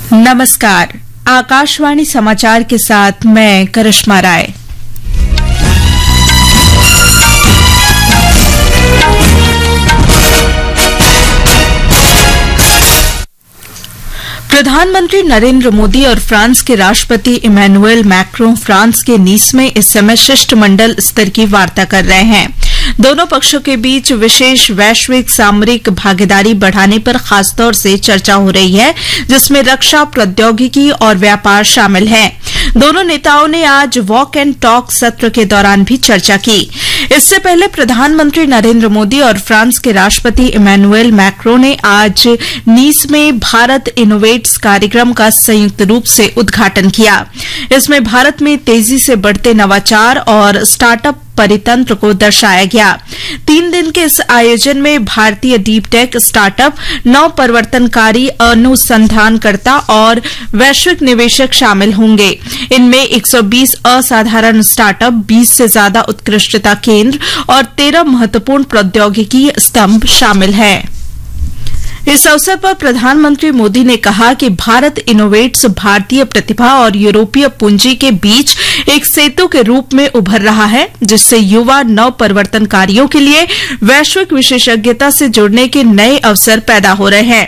नमस्कार। आकाशवाणी समाचार के साथ मैं करिश्मा राय। प्रधानमंत्री नरेंद्र मोदी और फ्रांस के राष्ट्रपति इमैनुअल मैक्रों फ्रांस के नीस में इस समय शिष्टमंडल स्तर की वार्ता कर रहे हैं। दोनों पक्षों के बीच विशेष वैश्विक सामरिक भागीदारी बढ़ाने पर खासतौर से चर्चा हो रही है, जिसमें रक्षा, प्रौद्योगिकी और व्यापार शामिल है। दोनों नेताओं ने आज वॉक एंड टॉक सत्र के दौरान भी चर्चा की। इससे पहले प्रधानमंत्री नरेंद्र मोदी और फ्रांस के राष्ट्रपति इमैनुअल मैक्रों ने आज नीस में भारत इनोवेट्स कार्यक्रम का संयुक्त रूप से उद्घाटन किया। इसमें भारत में तेजी से बढ़ते नवाचार और स्टार्टअप परितंत्र को दर्शाया गया। 3 दिन के इस आयोजन में भारतीय डीप टेक स्टार्टअप, नव परिवर्तनकारी अनुसंधानकर्ता और वैश्विक निवेशक शामिल होंगे। इनमें 120 असाधारण स्टार्टअप, 20 से ज्यादा उत्कृष्टता केंद्र और 13 महत्वपूर्ण प्रौद्योगिकी स्तंभ शामिल हैं। इस अवसर पर प्रधानमंत्री मोदी ने कहा कि भारत इनोवेट्स भारतीय प्रतिभा और यूरोपीय पूंजी के बीच एक सेतु के रूप में उभर रहा है, जिससे युवा नव परिवर्तनकारियों के लिए वैश्विक विशेषज्ञता से जुड़ने के नए अवसर पैदा हो रहे हैं।